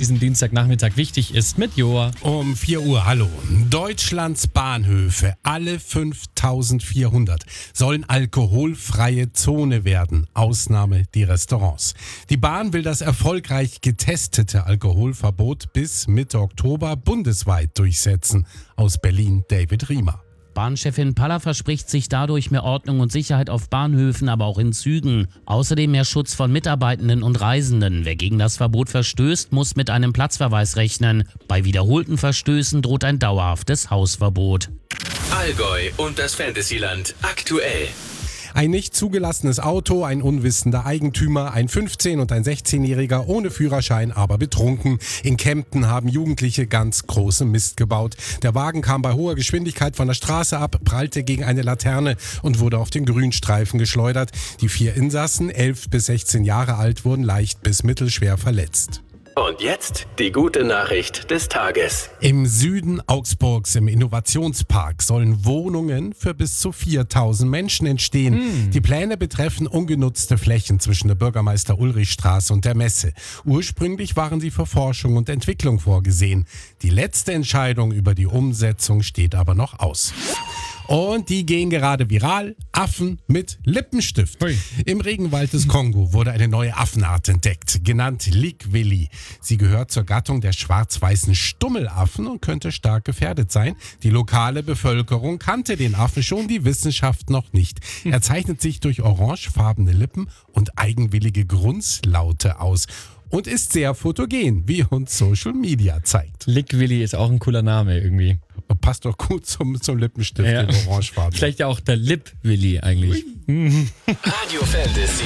diesem Dienstagnachmittag wichtig ist mit Joa. Um 4 Uhr, hallo. Deutschlands Bahnhöfe, alle 5400, sollen alkoholfreie Zone werden. Ausnahme die Restaurants. Die Bahn will das erfolgreich getestete Alkoholverbot bis Mitte Oktober bundesweit durchsetzen. Aus Berlin David Riemer. Bahnchefin Paller verspricht sich dadurch mehr Ordnung und Sicherheit auf Bahnhöfen, aber auch in Zügen. Außerdem mehr Schutz von Mitarbeitenden und Reisenden. Wer gegen das Verbot verstößt, muss mit einem Platzverweis rechnen. Bei wiederholten Verstößen droht ein dauerhaftes Hausverbot. Allgäu und das Fantasyland aktuell. Ein nicht zugelassenes Auto, ein unwissender Eigentümer, ein 15- und ein 16-Jähriger ohne Führerschein, aber betrunken. In Kempten haben Jugendliche ganz großen Mist gebaut. Der Wagen kam bei hoher Geschwindigkeit von der Straße ab, prallte gegen eine Laterne und wurde auf den Grünstreifen geschleudert. Die 4 Insassen, 11 bis 16 Jahre alt, wurden leicht bis mittelschwer verletzt. Und jetzt die gute Nachricht des Tages. Im Süden Augsburgs im Innovationspark sollen Wohnungen für bis zu 4000 Menschen entstehen. Die Pläne betreffen ungenutzte Flächen zwischen der Bürgermeister-Ulrich-Straße und der Messe. Ursprünglich waren sie für Forschung und Entwicklung vorgesehen. Die letzte Entscheidung über die Umsetzung steht aber noch aus. Und die gehen gerade viral. Affen mit Lippenstift. Hui. Im Regenwald des Kongo wurde eine neue Affenart entdeckt, genannt Likwili. Sie gehört zur Gattung der schwarz-weißen Stummelaffen und könnte stark gefährdet sein. Die lokale Bevölkerung kannte den Affen schon, die Wissenschaft noch nicht. Er zeichnet sich durch orangefarbene Lippen und eigenwillige Grunzlaute aus. Und ist sehr fotogen, wie uns Social Media zeigt. Likwilli ist auch ein cooler Name irgendwie. Passt doch gut zum Lippenstift Ja. in Orangefarben. Vielleicht ja auch der Lip-Willi eigentlich. Radio Fantasy.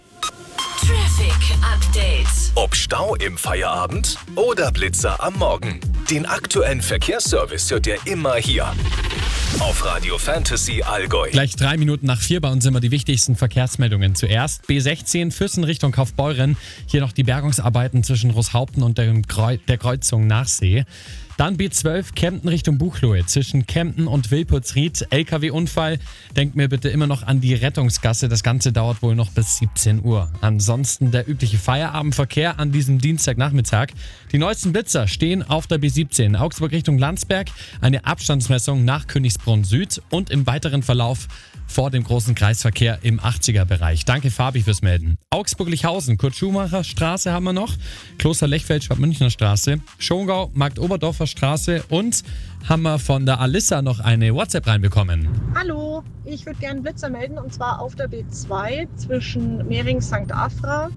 Traffic Update. Ob Stau im Feierabend oder Blitzer am Morgen. Den aktuellen Verkehrsservice hört ihr immer hier. Auf Radio Fantasy Allgäu. Gleich 3 Minuten nach 4 bei uns immer die wichtigsten Verkehrsmeldungen. Zuerst B16 Füssen Richtung Kaufbeuren. Hier noch die Bergungsarbeiten zwischen Roßhaupten und der Kreuzung Nachsee. Dann B12 Kempten Richtung Buchloe. Zwischen Kempten und Wilpolsried. LKW-Unfall. Denkt mir bitte immer noch an die Rettungsgasse. Das Ganze dauert wohl noch bis 17 Uhr. Ansonsten der übliche Feierabendverkehr an diesem Dienstagnachmittag. Die neuesten Blitzer stehen auf der B17 Augsburg Richtung Landsberg. Eine Abstandsmessung nach Königsbrunn Süd und im weiteren Verlauf vor dem großen Kreisverkehr im 80er-Bereich. Danke Fabi fürs Melden. Augsburg-Lichhausen, Kurt-Schumacher-Straße haben wir noch. Kloster-Lechfeld-Schwab-Münchner Straße. Schongau, Markt-Oberdorfer Straße und haben wir von der Alissa noch eine WhatsApp reinbekommen. Hallo, ich würde gerne Blitzer melden und zwar auf der B2 zwischen Mehring-St. Afra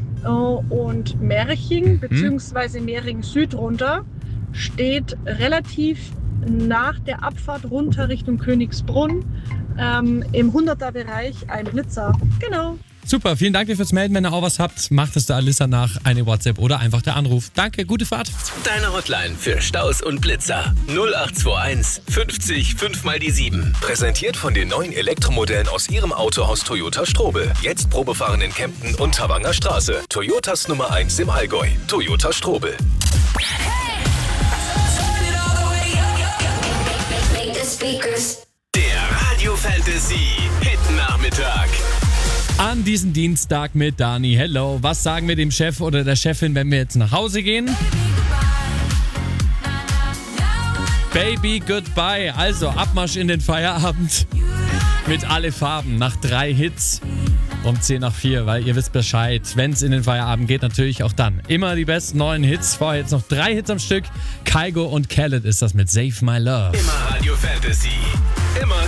und Merching bzw. Mehring Süd runter steht relativ nach der Abfahrt runter Richtung Königsbrunn im 100er-Bereich ein Blitzer. Genau. Super, vielen Dank fürs Melden. Wenn ihr auch was habt, macht es der Alissa nach, eine WhatsApp oder einfach der Anruf. Danke, gute Fahrt. Deine Hotline für Staus und Blitzer. 0821 50 5 mal die 7. Präsentiert von den neuen Elektromodellen aus ihrem Autohaus Toyota Strobel. Jetzt Probefahren in Kempten und Tawanger Straße. Toyotas Nummer 1 im Allgäu. Toyota Strobel. Der Radio Fantasy Hit Nachmittag. An diesem Dienstag mit Dani. Hello, was sagen wir dem Chef oder der Chefin, wenn wir jetzt nach Hause gehen? Baby, goodbye. Also Abmarsch in den Feierabend mit alle Farben nach 3 Hits um 10 nach 4, weil ihr wisst Bescheid, wenn es in den Feierabend geht, natürlich auch dann. Immer die besten neuen Hits. Vorher jetzt noch 3 Hits am Stück. Kygo und Khaled ist das mit Save My Love. Immer Radio Fantasy. Immer